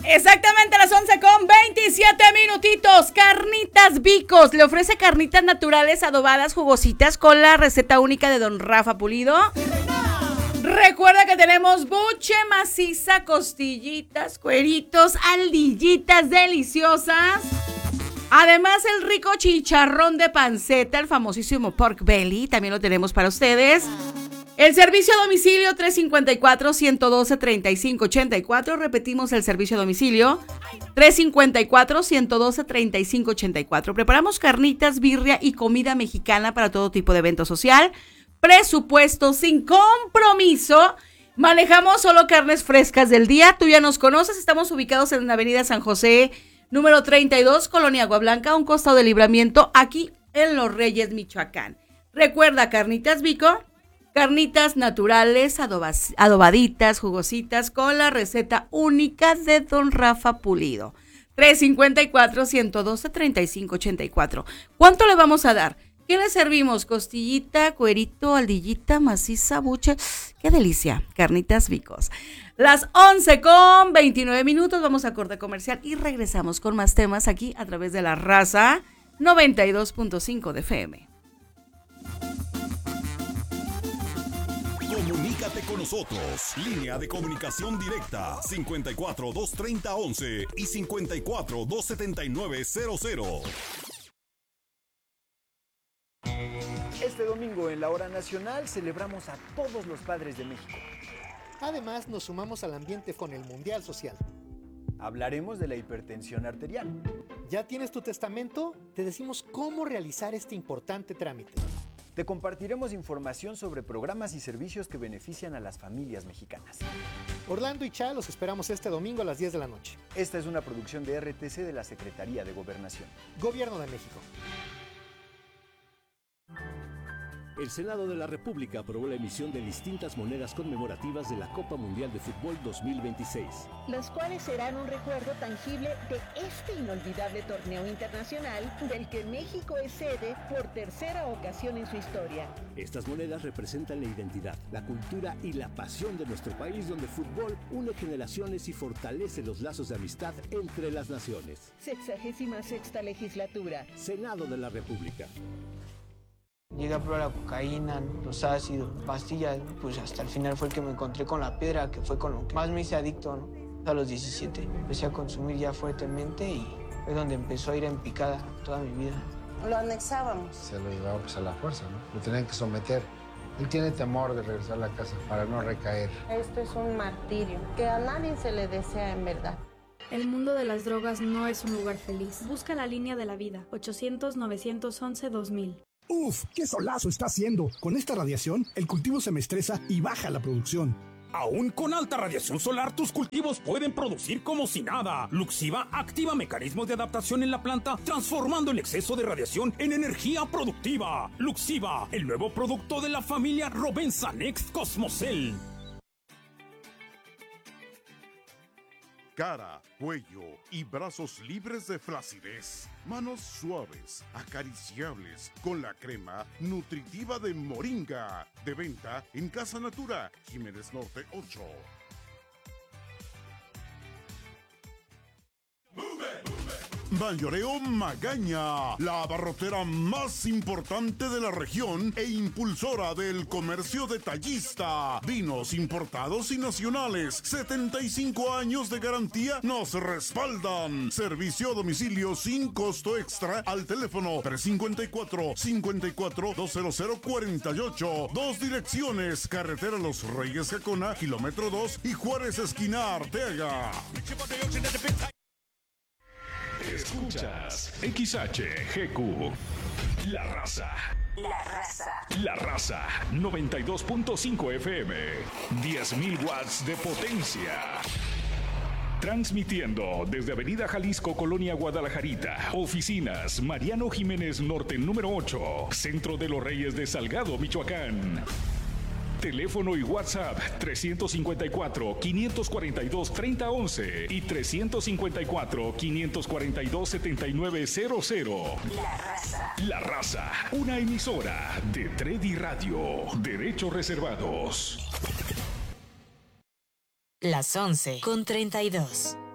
Exactamente a las 11:27 minutitos. Carnitas Vicos le ofrece carnitas naturales adobadas jugositas con la receta única de don Rafa Pulido. Recuerda que tenemos buche maciza, costillitas, cueritos, aldillitas deliciosas. Además, el rico chicharrón de panceta, el famosísimo pork belly, también lo tenemos para ustedes. El servicio a domicilio 354-112-3584. Repetimos el servicio a domicilio 354-112-3584. Preparamos carnitas, birria y comida mexicana para todo tipo de evento social. Presupuesto sin compromiso. Manejamos solo carnes frescas del día. Tú ya nos conoces. Estamos ubicados en la avenida San José, número 32, Colonia Agua Blanca, a un costado de Libramiento, aquí en Los Reyes, Michoacán. Recuerda, Carnitas Vico. Carnitas naturales, adobaditas, jugositas, con la receta única de don Rafa Pulido. 354-112-3584. ¿Cuánto le vamos a dar? ¿Qué le servimos? Costillita, cuerito, aldillita, maciza, buche. ¡Qué delicia! Carnitas Vicos. Las 11:29 minutos. Vamos a corte comercial y regresamos con más temas aquí a través de La Raza 92.5 de FM. Comunícate con nosotros. Línea de comunicación directa 54 230 11 y 54 279 00. Este domingo en la Hora Nacional celebramos a todos los padres de México. Además, nos sumamos al ambiente con el Mundial Social. Hablaremos de la hipertensión arterial. ¿Ya tienes tu testamento? Te decimos cómo realizar este importante trámite. Te compartiremos información sobre programas y servicios que benefician a las familias mexicanas. Orlando y Cha los esperamos este domingo a las 10 de la noche. Esta es una producción de RTC de la Secretaría de Gobernación. Gobierno de México. El Senado de la República aprobó la emisión de distintas monedas conmemorativas de la Copa Mundial de Fútbol 2026. Las cuales serán un recuerdo tangible de este inolvidable torneo internacional del que México es sede por tercera ocasión en su historia. Estas monedas representan la identidad, la cultura y la pasión de nuestro país, donde el fútbol une generaciones y fortalece los lazos de amistad entre las naciones. 66ª legislatura. Senado de la República. Llegué a probar la cocaína, los ácidos, pastillas, pues hasta el final fue el que me encontré con la piedra, que fue con lo que más me hice adicto, ¿no? A los 17 empecé a consumir ya fuertemente y fue donde empezó a ir en picada toda mi vida. Lo anexábamos. Se lo llevaba pues a la fuerza, ¿no? Lo tenían que someter. Él tiene temor de regresar a la casa para no recaer. Esto es un martirio que a nadie se le desea en verdad. El mundo de las drogas no es un lugar feliz. Busca la línea de la vida, 800-911-2000. ¡Uf! ¡Qué solazo está haciendo! Con esta radiación, el cultivo se me estresa y baja la producción. Aún con alta radiación solar, tus cultivos pueden producir como si nada. Luxiva activa mecanismos de adaptación en la planta, transformando el exceso de radiación en energía productiva. Luxiva, el nuevo producto de la familia Rovensa Next Cosmocel. Cara, cuello y brazos libres de flacidez. Manos suaves, acariciables, con la crema nutritiva de Moringa. De venta en Casa Natura, Jiménez Norte 8. Mayoreo Magaña, la abarrotera más importante de la región e impulsora del comercio detallista. Vinos importados y nacionales, 75 años de garantía nos respaldan. Servicio a domicilio sin costo extra al teléfono 354-54-20048. Dos direcciones, carretera Los Reyes Jacona, kilómetro 2 y Juárez esquina Arteaga. Escuchas XHGQ, La Raza. La Raza. La Raza, 92.5 FM, 10.000 watts de potencia. Transmitiendo desde Avenida Jalisco, Colonia Guadalajarita. Oficinas Mariano Jiménez Norte, número 8, Centro de los Reyes de Salgado, Michoacán. Teléfono y WhatsApp 354-542-3011 y 354-542-7900. La Raza. La Raza, una emisora de Tredi Radio. Derechos reservados. Las 11:32.